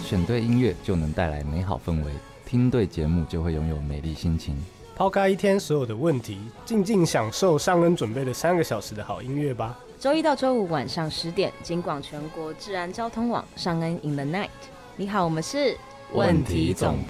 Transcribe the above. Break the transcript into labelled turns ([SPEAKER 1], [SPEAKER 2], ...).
[SPEAKER 1] 选对音乐就能带来美好氛围，听对节目就会拥有美丽心情。
[SPEAKER 2] 抛开一天所有的问题，静静享受上恩准备的3个小时的好音乐吧。
[SPEAKER 3] 周一到周五晚上10点，京广全国治安交通网上恩 in the night。你好，我们是
[SPEAKER 1] 问题总